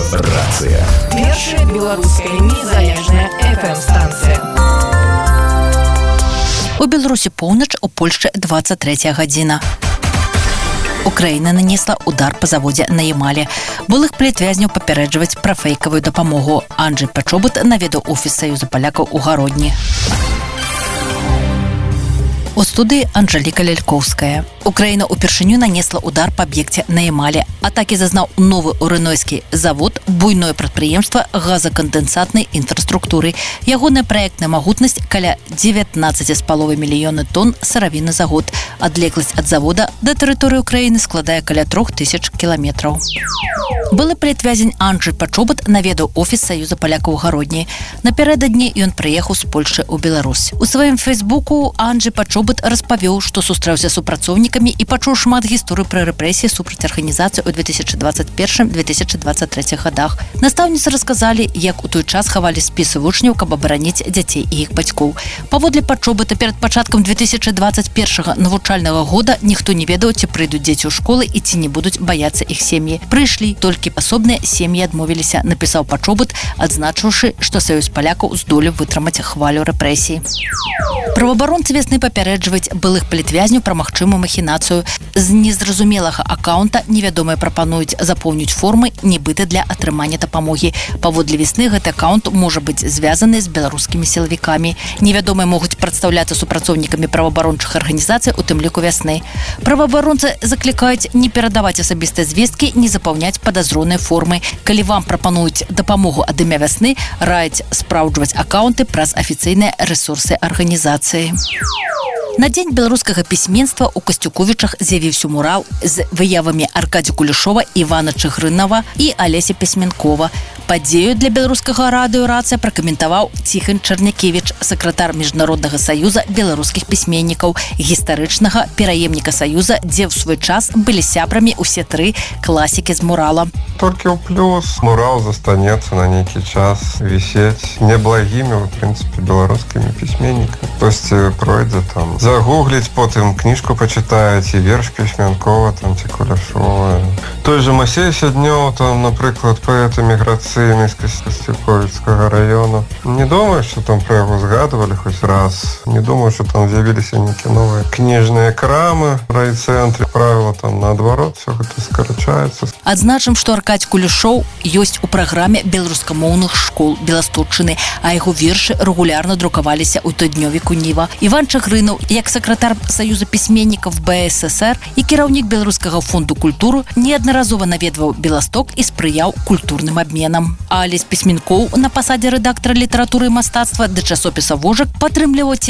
Рацыя. Першая беларуская незалежная FM-станцыя. У Беларусі поўнач, у Польшчы 23 гадзіна. Украіна нанесла удар па заводзе на Ямале. Былых палітвязняў папярэджваць пра фэйкавую дапамогу. Анджэй Пачобут наведаў офіс Саюза палякаў у Гародні. У студыі Анжэліка Лялькоўская. Украіна ўпершыню нанесла удар па аб'екце на Ямале. Атакі зазнаў новы урынойскі завод, буйное прадпрыемства газакандэнсатнай інфраструктуры. Ягоная праектная магутнасць каля 19,5 мільёны тонн сыравіны за год. Адлегласць ад завода да тэрыторыі Украіны складае каля 3000 кіламетраў. Былы палітвязень Анджэй Пачобут наведаў офіс Саюза палякаў у Гародні. Напярэдадні ён прыехаў з Польшчы ў Беларусь. У сваім фэйсбуку Анджэй Пачобут распавёў, што сустрэўся з супрацоўнікамі і пачуў шмат гісторый пра рэпрэсіі супраць арганізацыі ў 2021-2023 гадах. Настаўніцы расказалі, як у той час хавалі спісы вучняў, каб абараніць дзяцей і іх бацькоў. Паводле Пачобута, перад пачаткам 2021 навучальнага года ніхто не ведаў, ці прыйдуць дзеці ў школы і ці не будуць баяцца іх сем'і. Прыйшлі, толькі асобныя сем'і адмовіліся, напісаў Пачобут, адзначыўшы, што Саюз палякаў здолеў вытрымаць хвалю рэпрэсій. Праваабаронцы вясны папярэджваюць былых палітвязняў пра магчымую махінацыю. З незразумелага акаунта невядомыя прапануюць запоўніць формы, нібыта для атрымання дапамогі. Паводле вясны гэты акаунт можа быць звязаны з беларускімі сілавікамі. Невядомыя могуць прадстаўляцца супрацоўнікамі праваабарончых арганізацый, у тым ліку вясны. Праваабаронцы заклікаюць не перадаваць асабістыя звесткі, не запаўняць падазроныя формы. Калі вам прапануюць дапамогу ад імя вясны, раяць спраўджваць акаунты праз афіцыйныя рэсурсы арганізацыі. На дзень беларускага пісьменства ў Касцюковічах з'явіўся мурал з выявамі Аркадзія Кулешова, Івана Чыгрынава і Алеся Пісьменкова. Падзею для беларускага радыё «Рацыя» пракаментаваў Ціхан Чарнякевіч, сакратар Міжнароднага саюза беларускіх пісьменнікаў, гістарычнага пераемніка саюза, дзе ў свой час былі сябрамі ўсе тры класікі з мурала. Толькі ў плюс мурал застанецца на нейкі час вісець неблагімі, в прынцыпе, беларускімі пісьменнікамі. Хтосьці пройдзе там, загугліць, потым кніжку пачытаюць, і верш Пісьменкова, там, ці Кулешова. Той же Масей Сяднёў, там, напрыклад, паэта міграцыйны з Касцюковіцкага раёну. Не думаю, што там пра яго згадывалі хоць раз. Не думаю, што там з'явіліся нейкія новыя кніжныя крамы в райцэнтры. Правіла там наадварот, все гэта скарачаецца. Адзначым, што Аркадзь Кулешоў ёсць у праграме беларускамоўных школ Беласточчыны, а яго вершы рэгулярна друкаваліся ў тыднёвіку «Ніва». Іван Чыгрынаў, як сакратар Саюза пісьменнікаў БССР і кіраўнік Беларускага фонду культуры, неаднаразова наведваў Беласток і спрыяў культурным абменам. А Алесь Пісьменкоў на пасадзе рэдактара літаратуры і мастацтва да часопіса «Вожак» падтрымліваў